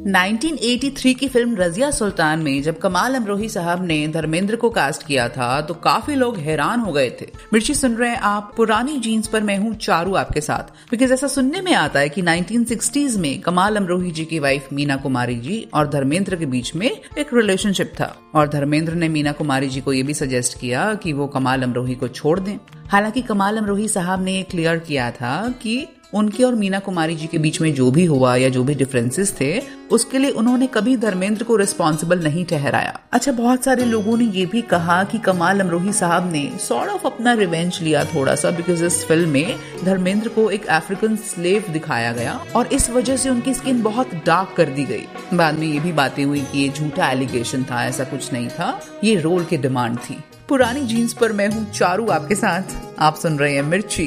1983 की फिल्म रजिया सुल्तान में जब कमाल अमरोही साहब ने धर्मेंद्र को कास्ट किया था तो काफी लोग हैरान हो गए थे। मिर्ची सुन रहे हैं आप पुरानी जीन्स पर, मैं हूँ चारू आपके साथ। बिकॉज ऐसा सुनने में आता है कि 1960s में कमाल अमरोही जी की वाइफ मीना कुमारी जी और धर्मेंद्र के बीच में एक रिलेशनशिप था और धर्मेंद्र ने मीना कुमारी जी को ये भी सजेस्ट किया कि वो कमाल अमरोही को छोड़ दें। हालांकि कमाल अमरोही साहब ने क्लियर किया था कि उनके और मीना कुमारी जी के बीच में जो भी हुआ या जो भी डिफरेंसेस थे उसके लिए उन्होंने कभी धर्मेंद्र को रिस्पॉन्सिबल नहीं ठहराया। अच्छा, बहुत सारे लोगों ने ये भी कहा कि कमाल अमरोही साहब ने सॉर्ट ऑफ अपना रिवेंज लिया थोड़ा सा, बिकॉज इस फिल्म में धर्मेंद्र को एक अफ्रीकन स्लेव दिखाया गया और इस वजह से उनकी स्किन बहुत डार्क कर दी गई। बाद में ये भी बातें हुई कि ये झूठा एलिगेशन था, ऐसा कुछ नहीं था, ये रोल की डिमांड थी। पुरानी जीन्स पर मैं हूँ चारू आपके साथ, आप सुन रहे हैं मिर्ची।